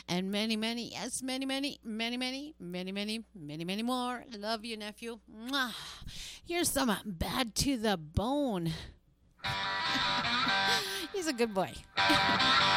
and many, many, yes, many, many, many, many, many, many, many, many more. Love you, nephew. Mwah. Here's some Bad to the Bone. He's a good boy.